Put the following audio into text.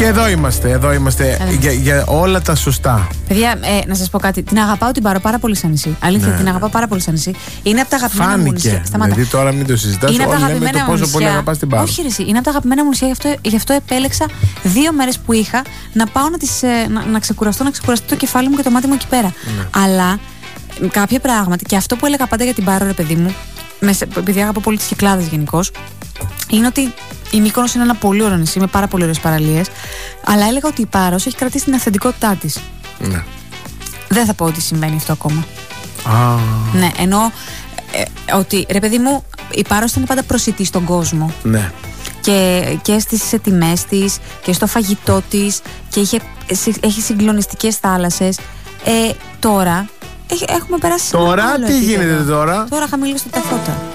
Και εδώ είμαστε για όλα τα σωστά. Παιδιά, να σας πω κάτι. Την αγαπάω την Πάρο πάρα πολύ σαν νησί. Αλήθεια, την αγαπάω πάρα πολύ σαν νησί. Είναι από τα αγαπημένα μου νησιά. Δηλαδή τώρα μην το συζητάς. Είναι από τα αγαπημένα το πόσο πολύ αγαπάς την Πάρο. Όχι, ρε, είναι από τα αγαπημένα μου νησιά. Γι' αυτό επέλεξα 2 μέρες που είχα να πάω να ξεκουραστώ το κεφάλι μου και το μάτι μου εκεί πέρα. Αλλά κάποια πράγματα, και αυτό που έλεγα πάντα για την Πάρο, ρε παιδί μου, επειδή αγαπώ πολύ τις Κυκλάδες γενικώς, είναι ότι η Μύκονος είναι ένα πολύ ωραίο νησί με πάρα πολύ ωραίες παραλίες. Αλλά έλεγα ότι η Πάρος έχει κρατήσει την αυθεντικότητά της. Ναι. Δεν θα πω ότι συμβαίνει αυτό ακόμα. Ναι, ενώ ότι ρε παιδί μου, η Πάρος ήταν πάντα προσιτή στον κόσμο. Ναι. Και στις τιμές της και στο φαγητό της και έχει συγκλονιστικές θάλασσες. Τώρα έχουμε περάσει. Τώρα τι γίνεται τώρα? Τώρα χαμηλή στο τα φώτα.